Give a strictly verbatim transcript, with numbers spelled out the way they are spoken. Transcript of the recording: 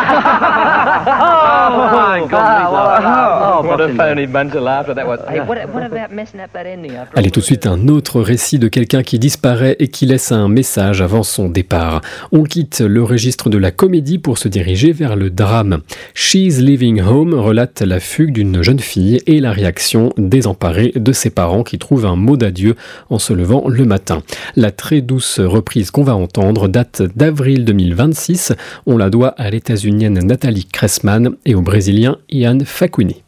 my God! What a phony bunch of laughter that was. Hey, what, what about messing up that ending after Allez, all tout de this? suite, un autre récit de quelqu'un qui disparaît et qui laisse un message avant son départ. On quitte le registre de la comédie pour se diriger vers le drame. She's Leaving Home relate la fugue d'une jeune fille et la réaction désemparée de ses parents qui trouvent un mot d'adieu en se levant le matin. La très douce reprise qu'on va entendre date d'avril deux mille vingt-six. On la doit à l'états-unienne Nathalie Cressman et au brésilien Ian Facquini.